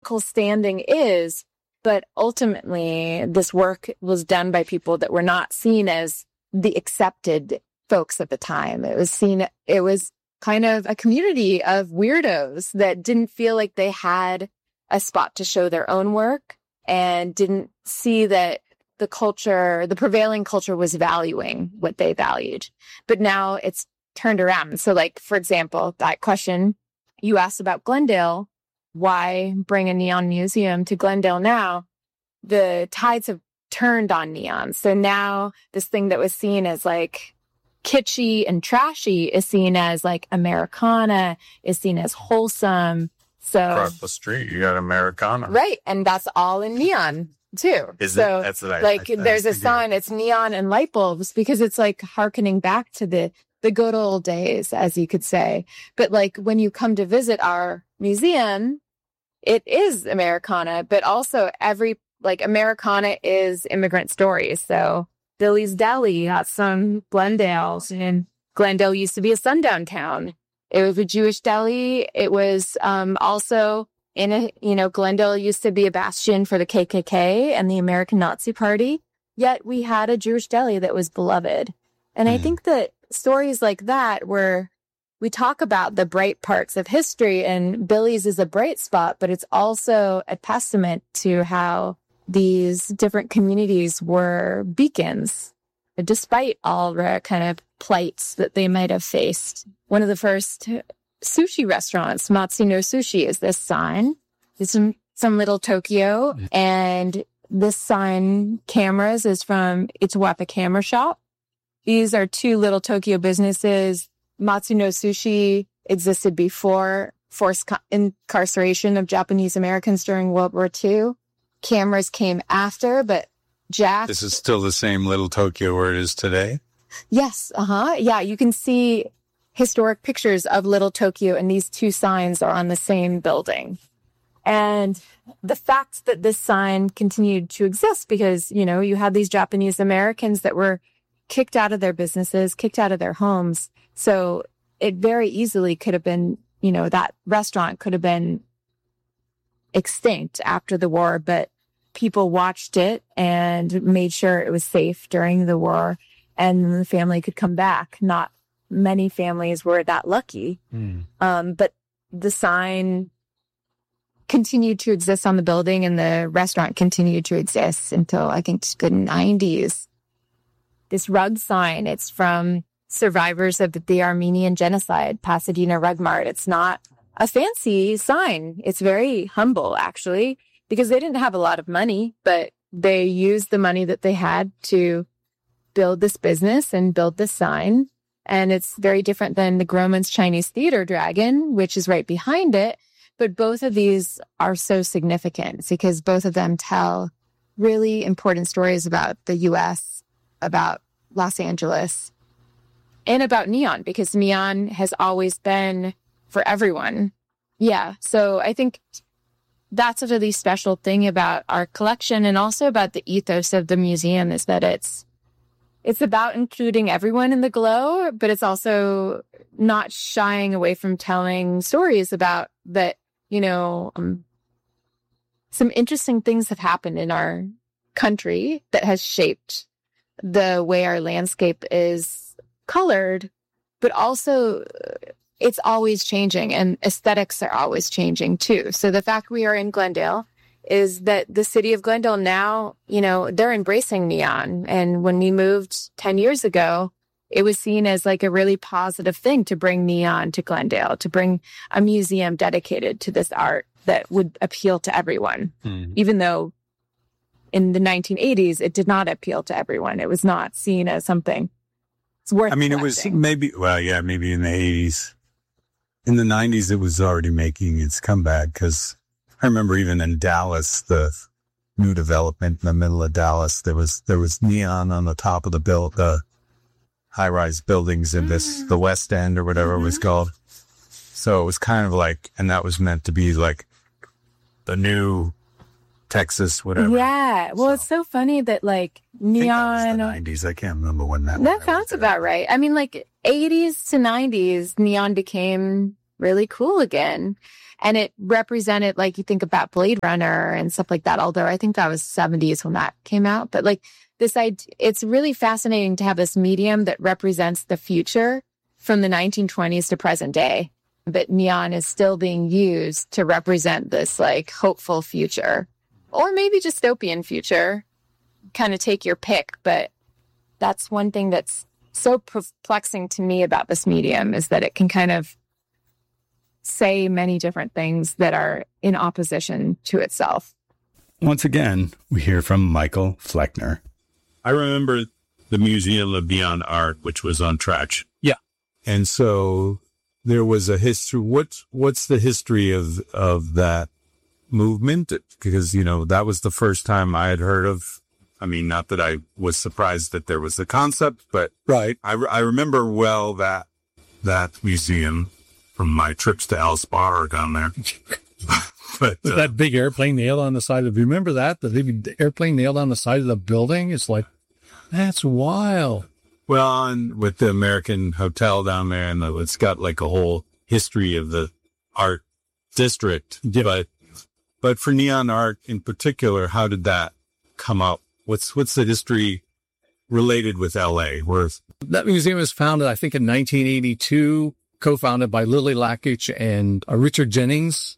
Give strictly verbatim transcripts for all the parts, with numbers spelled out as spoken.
political standing is. But ultimately, this work was done by people that were not seen as the accepted folks at the time. It was seen, it was kind of a community of weirdos that didn't feel like they had a spot to show their own work and didn't see that the culture, the prevailing culture was valuing what they valued. But now it's turned around. So like, for example, that question you asked about Glendale, why bring a neon museum to Glendale now? The tides have turned on neon. So now this thing that was seen as like kitschy and trashy is seen as like Americana, is seen as wholesome. So across the street, you got Americana. Right. And that's all in neon too. Is so it? That's what I, like I, I there's a sign, it's neon and light bulbs because it's like hearkening back to the the good old days, as you could say. But like when you come to visit our museum, it is Americana, but also every, like Americana is immigrant stories. So Billy's Deli got some Glendales, and Glendale used to be a sundown town. It was a Jewish deli. It was um, also in a, you know, Glendale used to be a bastion for the K K K and the American Nazi Party. Yet we had a Jewish deli that was beloved. And mm. I think that stories like that, where we talk about the bright parts of history, and Billy's is a bright spot, but it's also a testament to how these different communities were beacons, despite all the kind of plights that they might have faced. One of the first sushi restaurants, Matsuno Sushi, is this sign. It's some, some little Tokyo, and this sign, cameras, is from Ituwapa Camera Shop. These are two little Tokyo businesses. Matsuno Sushi existed before forced co- incarceration of Japanese Americans during World War Two. Cameras came after, but Jack... This is still the same little Tokyo where it is today? Yes, uh-huh. Yeah, you can see historic pictures of Little Tokyo, and these two signs are on the same building. And the fact that this sign continued to exist because, you know, you had these Japanese Americans that were kicked out of their businesses, kicked out of their homes. So it very easily could have been, you know, that restaurant could have been extinct after the war, but people watched it and made sure it was safe during the war, and the family could come back. Not many families were that lucky. Mm. Um, but the sign continued to exist on the building, and the restaurant continued to exist until I think the nineties. This rug sign, it's from survivors of the Armenian genocide, Pasadena Rug Mart. It's not a fancy sign. It's very humble, actually, because they didn't have a lot of money, but they used the money that they had to build this business and build this sign. And it's very different than the Grauman's Chinese Theater Dragon, which is right behind it. But both of these are so significant because both of them tell really important stories about the U S, about Los Angeles, and about neon, because neon has always been for everyone. Yeah. So I think that's a really special thing about our collection, and also about the ethos of the museum, is that it's it's about including everyone in the glow, but it's also not shying away from telling stories about that, you know, um, some interesting things have happened in our country that has shaped the way our landscape is colored, but also it's always changing, and aesthetics are always changing too. So the fact we are in Glendale is that the city of Glendale now, you know, they're embracing neon. And when we moved ten years ago, it was seen as like a really positive thing to bring neon to Glendale, to bring a museum dedicated to this art that would appeal to everyone, mm. even though in the nineteen eighties, it did not appeal to everyone. It was not seen as something it's worth I mean, collecting. It was maybe, well, yeah, maybe in the eighties. In the nineties, it was already making its comeback, because I remember even in Dallas, the new development in the middle of Dallas, there was there was neon on the top of the build, the high-rise buildings in this, the West End or whatever mm-hmm. it was called. So it was kind of like, and that was meant to be like the new Texas, whatever. Yeah. Well, so, it's so funny that like neon. I think that was the nineties. I can't remember when that. That sounds about right. I mean, like eighties to nineties, neon became really cool again. And it represented, like, you think about Blade Runner and stuff like that, although I think that was seventies when that came out. But like this idea, it's really fascinating to have this medium that represents the future from the nineteen twenties to present day. But neon is still being used to represent this like hopeful future, or maybe dystopian future. Kind of take your pick. But that's one thing that's so perplexing to me about this medium, is that it can kind of say many different things that are in opposition to itself. Once again, we hear from Michael Fleckner. I remember the Museum of Neon Art, which was on Traction. Yeah. And so there was a history. What, what's the history of, of that movement? Because, you know, that was the first time I had heard of, I mean, not that I was surprised that there was a concept, but right. I, I remember well that, that museum from my trips to El Spar down there. But uh, that big airplane nailed on the side of, remember that? The big airplane nailed on the side of the building? It's like, that's wild. Well, and with the American Hotel down there, and the, it's got like a whole history of the art district. Yeah. But, but for neon art in particular, how did that come up? What's, what's the history related with L A? Where that museum was founded, I think, in nineteen eighty-two, co-founded by Lily Lackich and uh, Richard Jennings.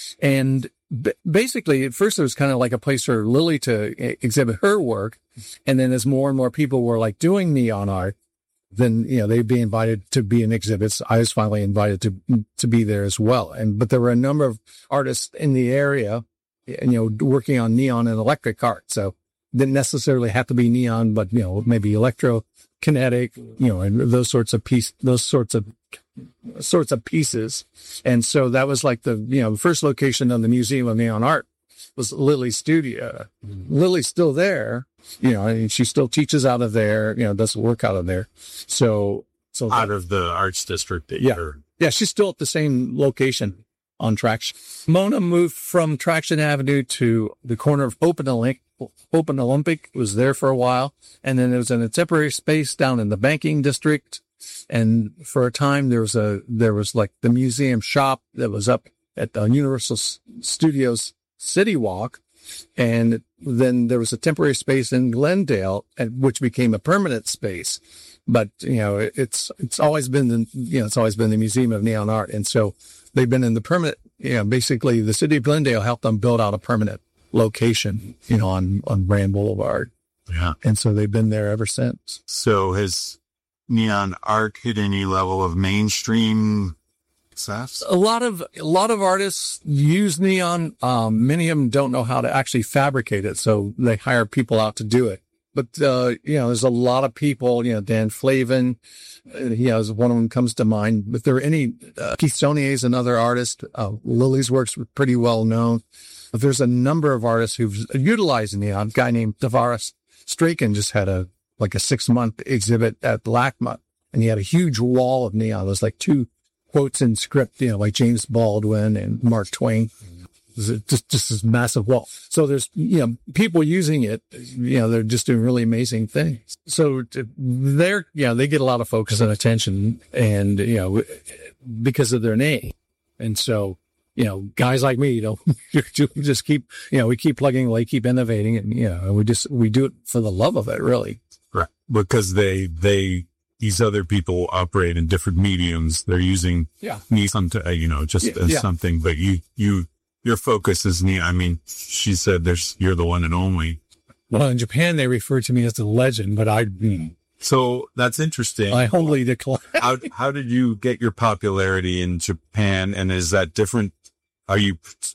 And b- basically, at first, it was kind of like a place for Lily to e- exhibit her work. And then as more and more people were like doing neon art, then, you know, they'd be invited to be in exhibits. I was finally invited to, to be there as well. And, but there were a number of artists in the area, you know, working on neon and electric art. So didn't necessarily have to be neon, but, you know, maybe electrokinetic, you know, and those sorts of piece, those sorts of sorts of pieces. And so that was like the, you know, the first location of the Museum of Neon Art was Lily's studio. Mm-hmm. Lily's still there, you know, and she still teaches out of there, you know, does work out of there. So, so Out that, of the arts district. That yeah. You're... Yeah. She's still at the same location on Traction. Mona moved from Traction Avenue to the corner of Hope and Olympic. Hope and Olympic was there for a while. And then it was in a temporary space down in the banking district. And for a time, there was a, there was like the museum shop that was up at the Universal Studios City Walk. And then there was a temporary space in Glendale, which became a permanent space. But, you know, it's, it's always been the, you know, it's always been the Museum of Neon Art. And so they've been in the permanent, you know, basically the city of Glendale helped them build out a permanent location, you know, on, on Brand Boulevard. Yeah. And so they've been there ever since. So has neon art hit any level of mainstream success? A lot of, a lot of artists use neon. Um, many of them don't know how to actually fabricate it. So they hire people out to do it. But, uh, you know, there's a lot of people, you know, Dan Flavin, uh, he has one of them comes to mind. But there are any, uh, Keith Saunier is another artist. Uh, Lily's works were pretty well known. But there's a number of artists who've utilized neon. A guy named Tavares Strachan just had a, like a six month exhibit at LACMA, and he had a huge wall of neon. It was like two quotes in script, you know, like James Baldwin and Mark Twain. It was just, just this massive wall. So there's, you know, people using it, you know, they're just doing really amazing things. So they're, you know, they get a lot of focus and attention, and, you know, because of their name. And so, you know, guys like me, you know, just keep, you know, we keep plugging away, keep innovating, and, you know, we just, we do it for the love of it, really. Right. Because they, they, these other people operate in different mediums. They're using Yeah. neon to, uh, you know, just Yeah, as yeah. something, but you, you, your focus is neon. I mean, she said there's, you're the one and only. Well, in Japan, they refer to me as the legend, but I, mm, So that's interesting. I humbly decline. how, how did you get your popularity in Japan? And is that different? Are you,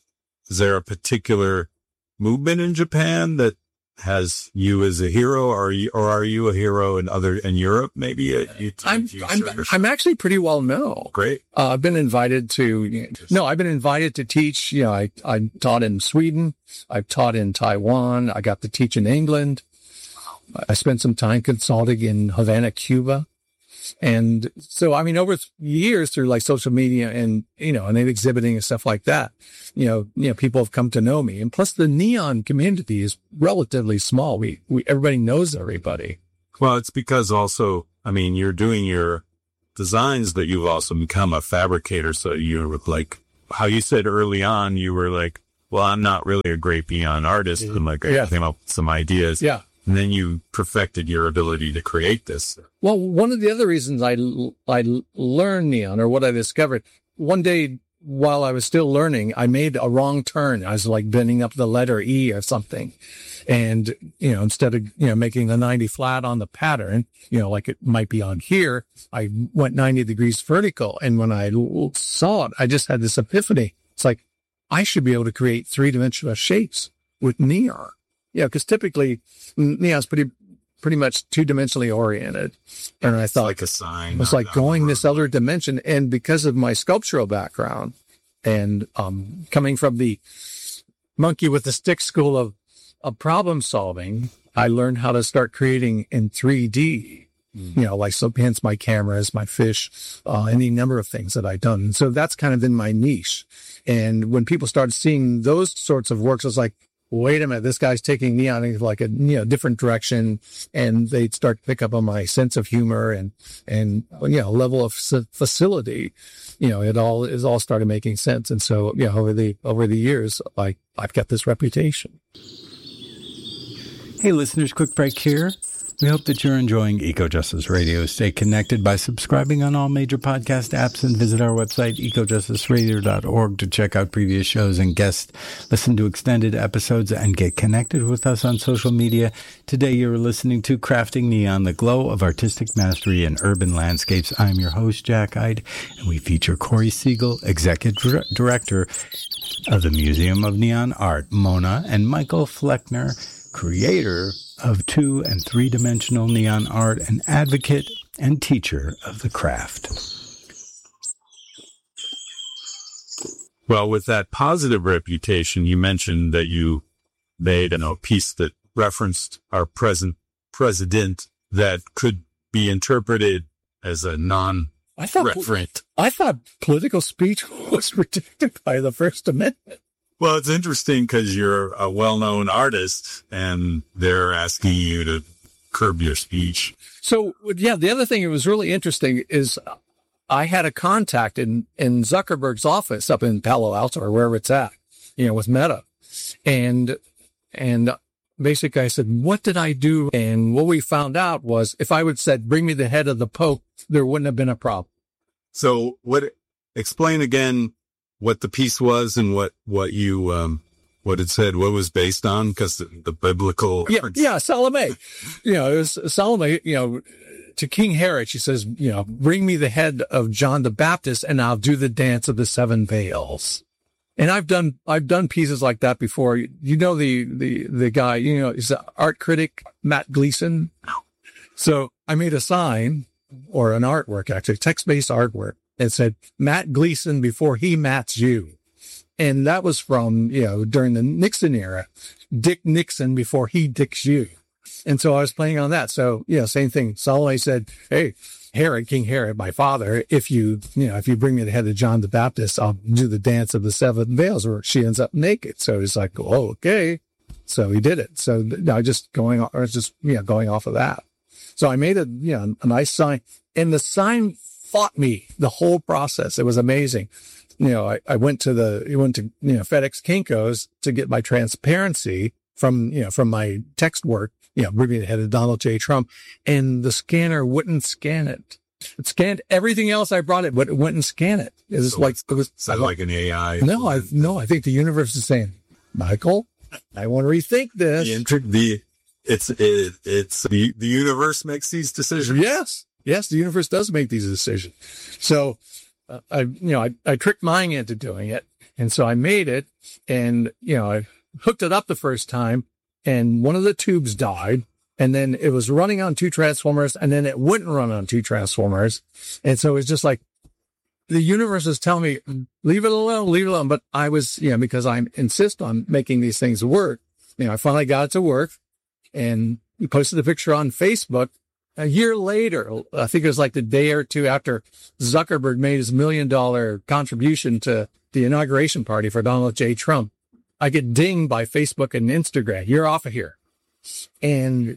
is there a particular movement in Japan that has you as a hero, or are you, or are you a hero in other, in Europe, maybe? Uh, you, I'm, you I'm, serve- I'm actually pretty well known. Great. Uh, I've been invited to, no, I've been invited to teach. You know, I, I taught in Sweden. I've taught in Taiwan. I got to teach in England. I spent some time consulting in Havana, Cuba. And so, I mean, over years through like social media and, you know, and then exhibiting and stuff like that, you know, you know, people have come to know me. And plus the neon community is relatively small. We, we, everybody knows everybody. Well, it's because also, I mean, you're doing your designs, but you've also become a fabricator. So you're like, how you said early on, you were like, well, I'm not really a great neon artist. And like, I Yeah. came up with some ideas. Yeah. And then you perfected your ability to create this. Well, one of the other reasons I, I learned neon, or what I discovered, one day while I was still learning, I made a wrong turn. I was like bending up the letter E or something. And, you know, instead of, you know, making the ninety flat on the pattern, you know, like it might be on here, I went ninety degrees vertical. And when I saw it, I just had this epiphany. It's like, I should be able to create three dimensional shapes with neon. Yeah, because typically neon's pretty, pretty much two dimensionally oriented. And I It's thought like a sign. it was not- like not going a this word. other dimension. And because of my sculptural background and, um, coming from the monkey with the stick school of, of problem solving, I learned how to start creating in three D, you know, like, so hence my cameras, my fish, uh, any number of things that I've done. So that's kind of been my niche. And when people started seeing those sorts of works, I was like, wait a minute, this guy's taking neon in like a, you know, different direction. And they'd start to pick up on my sense of humor and, and, you know, level of s- facility. You know, it all is all started making sense. And so, you know, over the, over the years, like, I've got this reputation. Hey, listeners, quick break here. We hope that you're enjoying Eco Justice Radio. Stay connected by subscribing on all major podcast apps and visit our website, eco justice radio dot org, to check out previous shows and guests, listen to extended episodes, and get connected with us on social media. Today, you're listening to Crafting Neon, the glow of artistic mastery in urban landscapes. I'm your host, Jack Ide, and we feature Corey Siegel, Executive Dir- Director of the Museum of Neon Art, Mona, and Michael Fleckner, creator of two and three-dimensional neon art, and advocate and teacher of the craft. Well, with that positive reputation, you mentioned that you made you know, a piece that referenced our present president that could be interpreted as a I thought, non-referent. I thought political speech was protected by the First Amendment. Well, it's interesting because you're a well-known artist and they're asking you to curb your speech. So, yeah, the other thing that was really interesting is I had a contact in, in Zuckerberg's office up in Palo Alto or wherever it's at, you know, with Meta. And, and basically I said, what did I do? And what we found out was if I would said, bring me the head of the Pope, there wouldn't have been a problem. So what, explain again what the piece was and what, what you, um, what it said, what it was based on, because the, the biblical. Yeah, reference- yeah, Salome. You know, it was Salome, you know, to King Herod, she says, you know, bring me the head of John the Baptist and I'll do the dance of the seven veils. And I've done, I've done pieces like that before. You know, the, the, the guy, you know, is the art critic, Matt Gleason. So I made a sign or an artwork, actually, text-based artwork. It said, Matt Gleason before he mats you. And that was from, you know, during the Nixon era, Dick Nixon before he dicks you. And so I was playing on that. So, you know, same thing. Solomon said, hey, Herod, King Herod, my father, if you, you know, if you bring me the head of John the Baptist, I'll do the dance of the seven veils where she ends up naked. So it's like, oh, okay. So he did it. So now just going, or just, you know, going off of that. So I made a, you know, a nice sign, and the sign fought me the whole process. It was amazing. You know, I, I went to the, I went to, you know, FedEx Kinko's to get my transparency from, you know, from my text work, you know, bringing the head of Donald J. Trump, and the scanner wouldn't scan it. It scanned everything else I brought it, but it wouldn't scan it. It was So like, it was Sound like an A I. no, I, no, I think the universe is saying, Michael, I want to rethink this. The, intri- the it's it, it's the the universe makes these decisions. Yes. Yes, the universe does make these decisions. So uh, I, you know, I, I tricked mine into doing it. And so I made it, and, you know, I hooked it up the first time, and one of the tubes died, and then it was running on two transformers, and then it wouldn't run on two transformers. And so it's just like the universe is telling me, leave it alone, leave it alone. But I was, you know, because I insist on making these things work, you know, I finally got it to work, and we posted a picture on Facebook. A year later, I think it was like the day or two after Zuckerberg made his million dollar contribution to the inauguration party for Donald J. Trump, I get dinged by Facebook and Instagram. You're off of here. And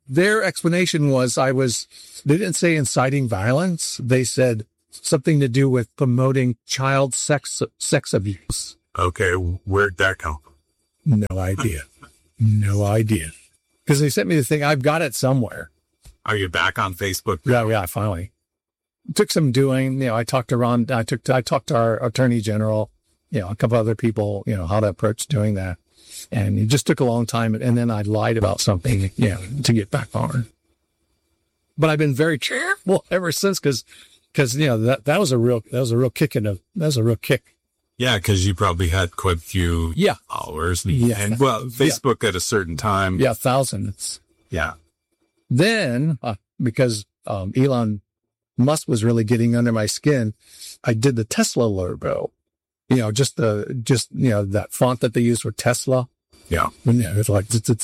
their explanation was I was, they didn't say inciting violence. They said something to do with promoting child sex, sex abuse. Okay. Where'd that come from? No idea. No idea. Because they sent me the thing. I've got it somewhere. Are you back on Facebook? Yeah, yeah, finally. It took some doing. You know, I talked to Ron, I took, to, I talked to our attorney general, you know, a couple other people, you know, how to approach doing that. And it just took a long time. And then I lied about something, you know, to get back on. But I've been very careful ever since because, because, you know, that, that was a real, that was a real kick in the, that was a real kick. Yeah, because you probably had quite a few yeah. followers. And, yeah. and well, Facebook yeah. at a certain time. Yeah, thousands. Yeah. Then, uh, because um, Elon Musk was really getting under my skin, I did the Tesla logo. You know, just the, just, you know, that font that they use for Tesla. Yeah. And, yeah, it's like,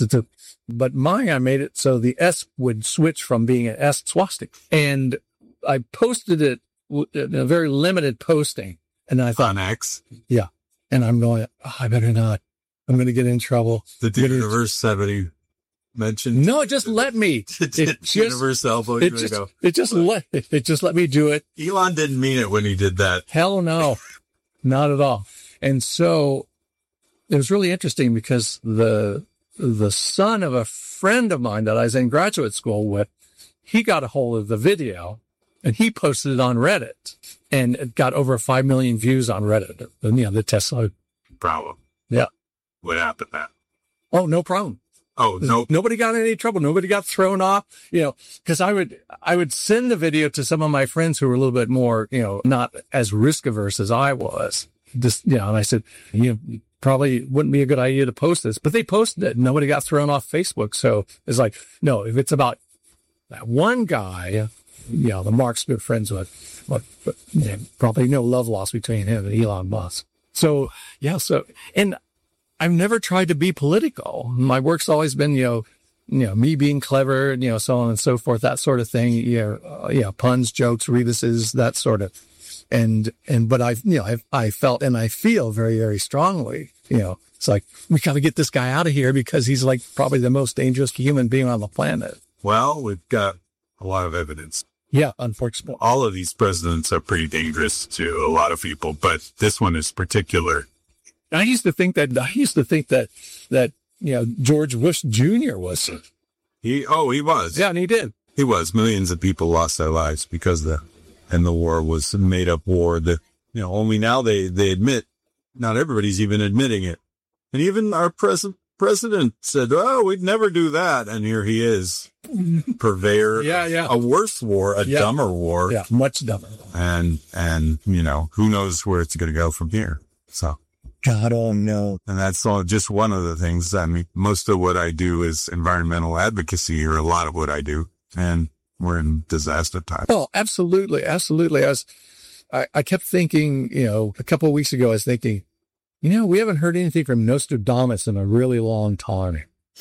but mine, I made it so the S would switch from being an S swastika. And I posted it in a very limited posting. And I thought, on X? Yeah. And I'm going, oh, I better not. I'm going to get in trouble. Did the universe have any mention? No, it just let me. Did it just, universe elbow it just, go. it just let, it just let me do it. Elon didn't mean it when he did that. Hell no. Not at all. And so it was really interesting because the, the son of a friend of mine that I was in graduate school with, he got a hold of the video and he posted it on Reddit and it got over five million views on Reddit. You know, the Tesla problem. Yeah. What happened then? Oh, no problem. Oh, no. Nobody got in any trouble. Nobody got thrown off, you know, because I would, I would send the video to some of my friends who were a little bit more, you know, not as risk averse as I was. Just, you know, and I said, you know, probably wouldn't be a good idea to post this, but they posted it. Nobody got thrown off Facebook. So it's like, no, if it's about that one guy, you know, the Mark's good friends with, but, but yeah, probably no love lost between him and Elon Musk. So, yeah, so, and I've never tried to be political. My work's always been, you know, you know, me being clever, you know, so on and so forth, that sort of thing. You know, uh, you know, puns, jokes, rebuses, that sort of, and, and, but I've, you know, I've, I felt and I feel very, very strongly, you know, it's like, we got to get this guy out of here because he's like probably the most dangerous human being on the planet. Well, we've got a lot of evidence. Yeah, unfortunately. All of these presidents are pretty dangerous to a lot of people, but this one is particular. I used to think that, I used to think that, that, you know, George Bush Junior was. He, oh, he was. Yeah, and he did. He was. Millions of people lost their lives because the, and the war was a made up war that, you know, only now they, they admit, not everybody's even admitting it. And even our president, president said, oh, we'd never do that. And here he is, purveyor. Yeah, yeah. A worse war, a yeah. dumber war. Yeah, much dumber. And, and, you know, who knows where it's going to go from here. So. God, oh no. And that's all just one of the things. I mean, most of what I do is environmental advocacy, or a lot of what I do. And we're in disaster time. Oh, absolutely. Absolutely. I was, I, I kept thinking, you know, a couple of weeks ago, I was thinking, you know, we haven't heard anything from Nostradamus in a really long time.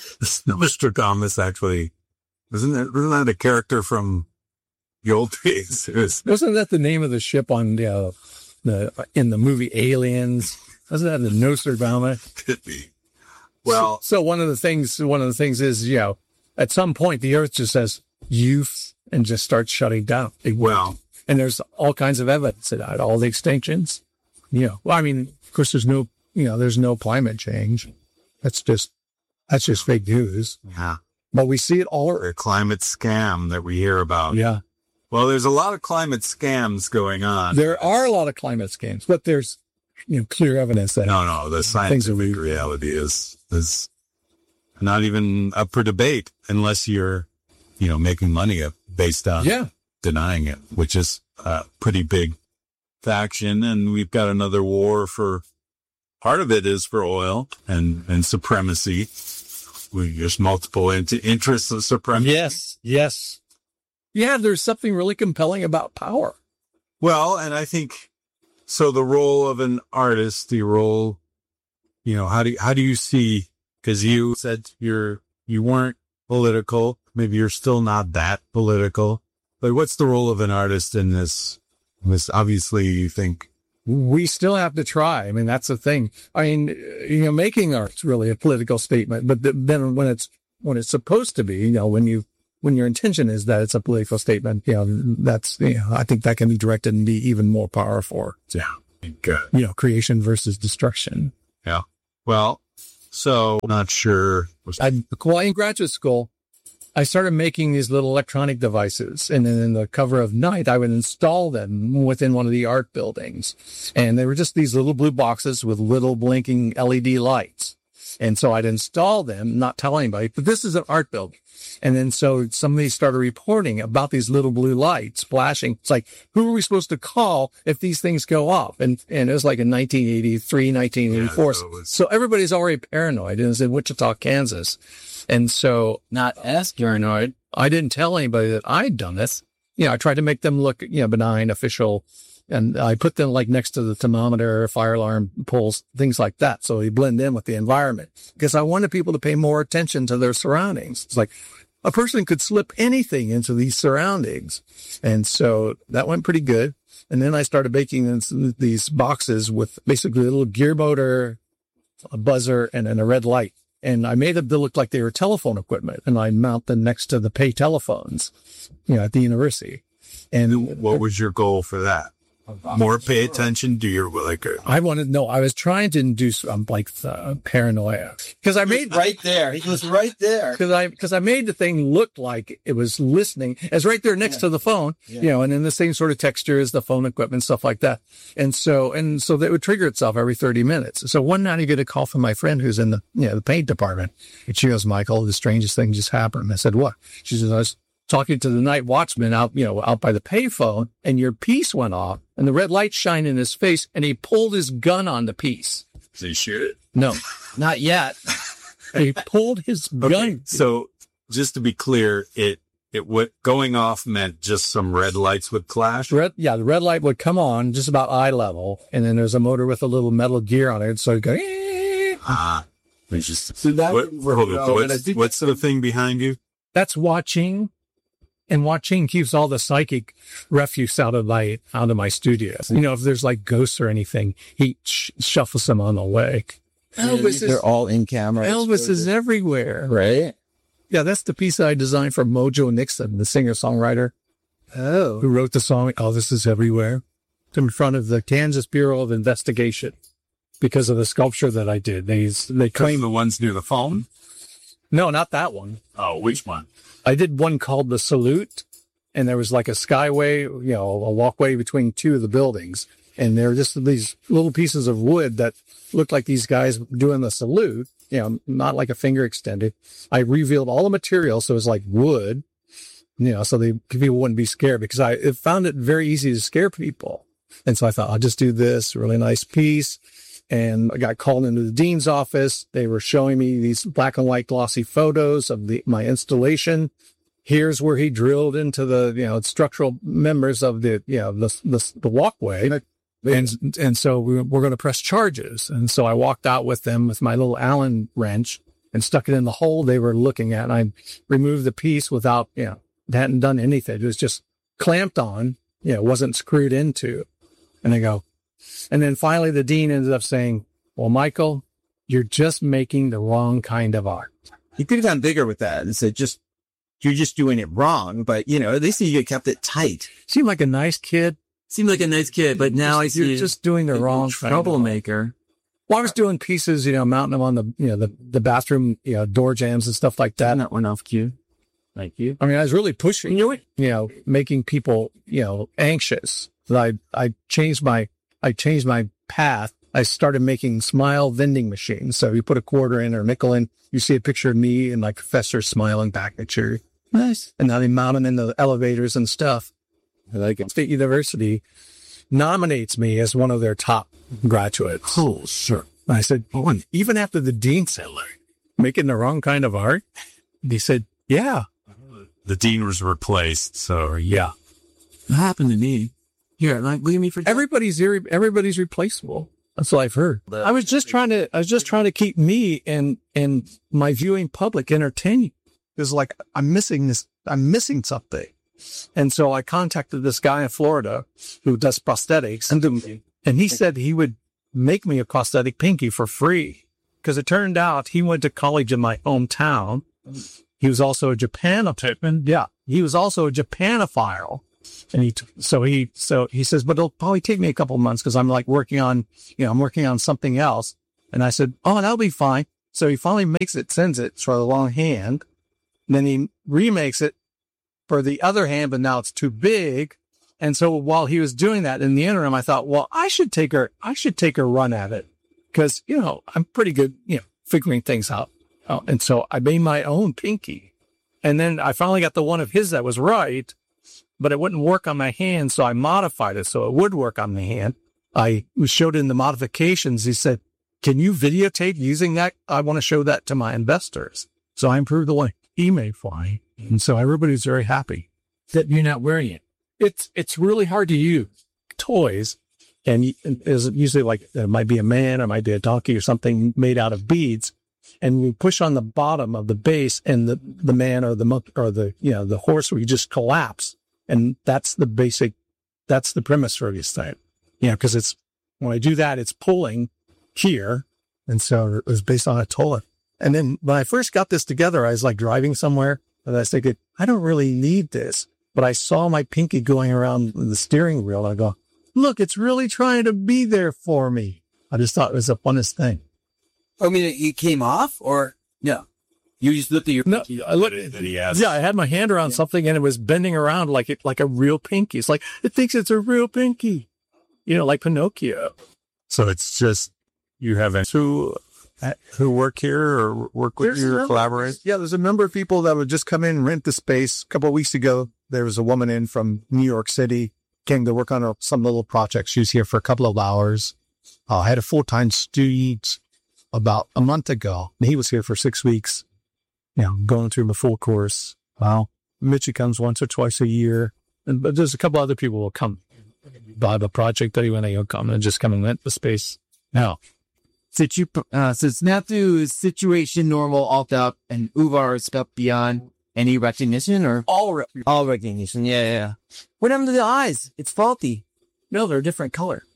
Nostradamus, actually, isn't that, isn't that a character from the old days? It was, Wasn't that the name of the ship on the, uh, the in the movie Aliens? Wasn't that the Nostradamus? Could be. Well, so, so one of the things, one of the things is, you know, at some point the Earth just says youth and just starts shutting down. It, well, and there's all kinds of evidence of that, all the extinctions. You know, well, I mean, of course, there's no, you know, there's no climate change. That's just, that's just fake news. Yeah. But we see it all. The climate scam that we hear about. Yeah. Well, there's a lot of climate scams going on. There are a lot of climate scams, but there's, you know, clear evidence that no, no, the scientific reality is, is not even up for debate unless you're, you know, making money based on yeah. denying it, which is a pretty big faction. And we've got another war for, part of it is for oil and, and supremacy. We just multiple into interests of supremacy. Yes. Yes. Yeah. There's something really compelling about power. Well, and I think, so the role of an artist, the role, you know, how do you, how do you see, cause you said you're, you weren't political. Maybe you're still not that political, but what's the role of an artist in this? This obviously you think we still have to try. I mean, that's the thing. I mean, you know, making art's really a political statement, but the, then when it's, when it's supposed to be, you know, when you when your intention is that it's a political statement, you know, that's, you know, I think that can be directed and be even more powerful. Yeah. Good. You know, creation versus destruction. Yeah. Well, so not sure. I, while in graduate school, I started making these little electronic devices, and then in the cover of night, I would install them within one of the art buildings. And they were just these little blue boxes with little blinking L E D lights. And so I'd install them, not tell anybody, but this is an art building. And then so somebody started reporting about these little blue lights flashing. It's like, who are we supposed to call if these things go off? And and it was like in nineteen eighty-three, nineteen eighty-four. Yeah, so, was... so everybody's already paranoid. And it's in Wichita, Kansas. And so not as paranoid. I didn't tell anybody that I'd done this. You know, I tried to make them look, you know, benign, official. And I put them like next to the thermometer, fire alarm poles, things like that. So they blend in with the environment because I wanted people to pay more attention to their surroundings. It's like a person could slip anything into these surroundings. And so that went pretty good. And then I started making these boxes with basically a little gear motor, a buzzer, and then a red light. And I made them to look like they were telephone equipment. And I mount them next to the pay telephones, you know, at the university. And what was your goal for that? More pay attention to your, like, a, I wanted, no, I was trying to induce, um, like, uh, paranoia. Cause I made, right there. He was right there. Cause I, cause I made the thing look like it was listening. It's right there next yeah. to the phone, yeah. you know, and in the same sort of texture as the phone equipment, stuff like that. And so, and so that would trigger itself every thirty minutes. So one night I get a call from my friend who's in the, you know, the paint department. And she goes, Michael, the strangest thing just happened. I said, what? She says, I was talking to the night watchman out, you know, out by the payphone, and your piece went off and the red light shined in his face and he pulled his gun on the piece. Did he shoot it? No, not yet. He pulled his okay, gun. So just to be clear, it, it what going off meant just some red lights would flash? Red, yeah, the red light would come on just about eye level. And then there's a motor with a little metal gear on it. So it'd go, eh. Ah, it's just, so that what, hold on, what's, what's the thing behind you? That's watching. And watching keeps all the psychic refuse out of my, out of my studio. You know, if there's like ghosts or anything, he sh- shuffles them on the way. Elvis They're is, all in camera. Elvis is everywhere. Right? Yeah, that's the piece I designed for Mojo Nixon, the singer-songwriter. Oh. Who wrote the song, Elvis is Everywhere, in front of the Kansas Bureau of Investigation because of the sculpture that I did. They, they claim the ones near the phone? No, not that one. Oh, which one? I did one called The Salute, and there was like a skyway, you know, a walkway between two of the buildings. And there were just these little pieces of wood that looked like these guys doing the salute, you know, not like a finger extended. I revealed all the material. So it was like wood, you know, so they people wouldn't be scared because I it found it very easy to scare people. And so I thought, I'll just do this really nice piece. And I got called into the dean's office. They were showing me these black and white glossy photos of the, my installation. Here's where he drilled into the, you know, structural members of the, you know, the, the, the walkway. And, and so we, we're going to press charges. And so I walked out with them with my little Allen wrench and stuck it in the hole they were looking at. And I removed the piece without, you know, hadn't done anything. It was just clamped on, you know, wasn't screwed into. And I go, and then finally the dean ended up saying, well, Michael, you're just making the wrong kind of art. You could have gone bigger with that and said, just, you're just doing it wrong. But, you know, at least you kept it tight. Seemed like a nice kid. Seemed like a nice kid, but now I see you're just doing the wrong troublemaker. Well, I was doing pieces, you know, mounting them on the, you know, the, the bathroom, you know, door jams and stuff like that. That went off cue. Thank you. I mean, I was really pushing, you know, it? you know, making people, you know, anxious. I, I changed my, I changed my path. I started making smile vending machines. So you put a quarter in or a nickel in, you see a picture of me and my professor smiling back at you. Nice. And now they mount them in the elevators and stuff. I like it. State University nominates me as one of their top graduates. Oh, sure. And I said, oh, and even after the dean said, like, making the wrong kind of art, he said, yeah. The dean was replaced, so yeah. What happened to me? Here, like, leave me for everybody's irre- everybody's replaceable. That's what I've heard. I was just trying to, I was just trying to keep me and, and my viewing public entertained. It's like, I'm missing this, I'm missing something. And so I contacted this guy in Florida who does prosthetics, and, and he said he would make me a prosthetic pinky for free. Because it turned out he went to college in my hometown. he was also a Japanophile. Yeah, he was also a Japanophile. And he, t- so he, so he says, but it'll probably take me a couple of months because I'm like working on, you know, I'm working on something else. And I said, oh, that'll be fine. So he finally makes it, sends it for the long hand. Then he remakes it for the other hand, but now it's too big. And so while he was doing that in the interim, I thought, well, I should take her, I should take a run at it because, you know, I'm pretty good, you know, figuring things out. Oh, and so I made my own pinky. And then I finally got the one of his that was right, but it wouldn't work on my hand. So I modified it so it would work on the hand. I showed in the modifications. He said, can you videotape using that? I want to show that to my investors. So I improved the one he made fly. And so everybody's very happy that you're not wearing it. It's, it's really hard to use toys. And is usually like, it might be a man, or it might be a donkey or something made out of beads. And we push on the bottom of the base and the, the man or the monk or the, you know, the horse, we just collapse. And that's the basic, that's the premise for this thing. You know, cause it's, when I do that, it's pulling here. And so it was based on a tola. And then when I first got this together, I was like driving somewhere and I was thinking, I don't really need this, but I saw my pinky going around the steering wheel. I go, look, it's really trying to be there for me. I just thought it was the funnest thing. I mean, it came off or no? You just looked at your no, I looked that he has. Yeah, I had my hand around yeah. something and it was bending around like it, like a real pinky. It's like, it thinks it's a real pinky, you know, like Pinocchio. So it's just, you have who, who work here or work with there's you or number, collaborate? Yeah, there's a number of people that would just come in and rent the space. A couple of weeks ago, there was a woman in from New York City, came to work on a, some little project. She was here for a couple of hours. Uh, I had a full-time student about a month ago. And he was here for six weeks, you know, going through the full course. Wow. Mitchie comes once or twice a year. And, but there's a couple other people who will come by the project that he when they come and just come and rent the space. Now, Situ, uh, so Snafu is situation normal, alt up, and Uvar is step beyond any recognition or all re- all recognition. Yeah, yeah. What happened to the eyes? It's faulty. No, they're a different color.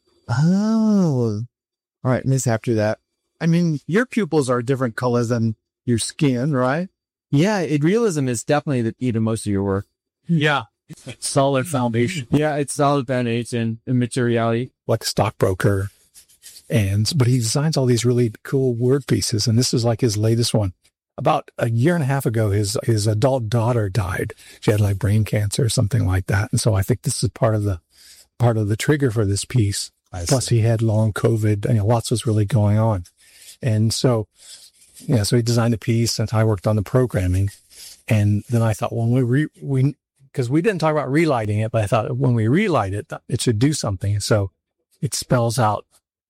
Oh, all right. Miss after that. I mean, your pupils are different colors than your skin, right? Yeah, it, realism is definitely the key to most of your work. Yeah. Solid foundation. Yeah, it's solid foundation and materiality. Like a stockbroker. And, but he designs all these really cool word pieces. And this is like his latest one. About a year and a half ago, his, his adult daughter died. She had like brain cancer or something like that. And so I think this is part of the, part of the trigger for this piece. I Plus see. he had long COVID and you know, lots was really going on. And so, yeah, so he designed the piece and I worked on the programming. And then I thought, well, we, re, we, cause we didn't talk about relighting it, but I thought when we relight it, it should do something. So it spells out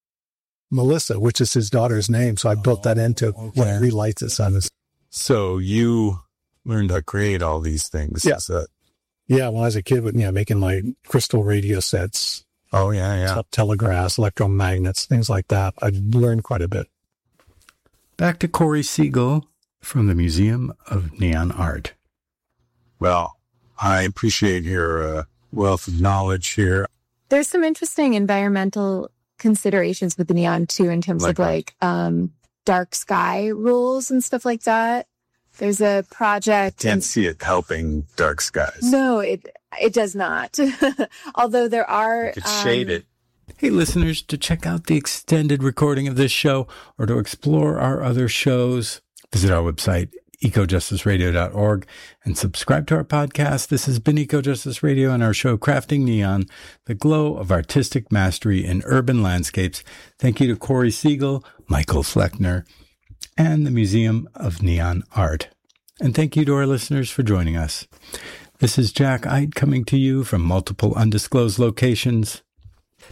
Melissa, which is his daughter's name. So I built that into okay. when it relights its on his. So you learned to create all these things. Yeah. Is that, Yeah. When I was a kid, you know, making my crystal radio sets, oh yeah, yeah. telegraphs, electromagnets, things like that. I learned quite a bit. Back to Corey Siegel from the Museum of Neon Art. Well, I appreciate your uh, wealth of knowledge here. There's some interesting environmental considerations with the neon too, in terms Like of like um, dark sky rules and stuff like that. There's a project. Can't and, see it helping dark skies. No, it it does not. Although there are. You could shade um, it. Hey, listeners, to check out the extended recording of this show or to explore our other shows, visit our website, eco justice radio dot org, and subscribe to our podcast. This has been Eco Justice Radio and our show, Crafting Neon, the glow of artistic mastery in urban landscapes. Thank you to Corey Siegel, Michael Fleckner, and the Museum of Neon Art. And thank you to our listeners for joining us. This is Jack Ide coming to you from multiple undisclosed locations.